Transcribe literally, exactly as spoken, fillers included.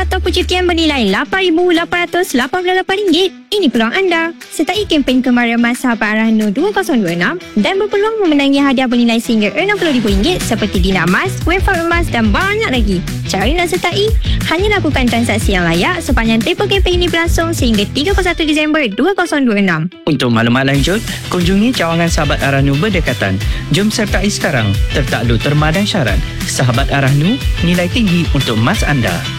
atau cucian bernilai lapan ribu lapan ratus lapan puluh lapan ringgit. Ini peluang anda. Sertai kempen kemarin Emas Sahabat Arahnu dua ribu dua puluh enam dan berpeluang memenangi hadiah bernilai sehingga enam puluh ribu ringgit seperti Dina Emas, Wefat Emas dan banyak lagi. Cara nak sertai, hanya lakukan transaksi yang layak sepanjang tempoh kempen ini berlangsung sehingga tiga puluh satu Disember dua ribu dua puluh enam. Untuk maklumat lanjut, kunjungi cawangan Sahabat Arahnu berdekatan. Jom sertai sekarang. Tertakluk terma dan syarat. Sahabat Arahnu, nilai tinggi untuk emas anda.